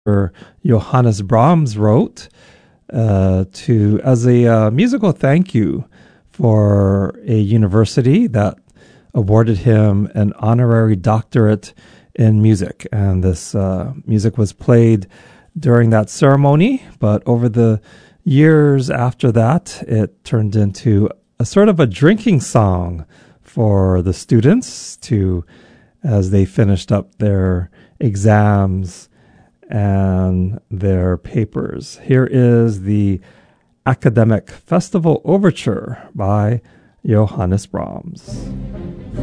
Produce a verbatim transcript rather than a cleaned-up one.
Johannes Brahms wrote uh, to as a uh, musical thank you for a university that awarded him an honorary doctorate in music. And this uh, music was played during that ceremony, but over the years after that, it turned into a sort of a drinking song for the students to as they finished up their exams and their papers. Here is the Academic Festival Overture by Johannes Brahms.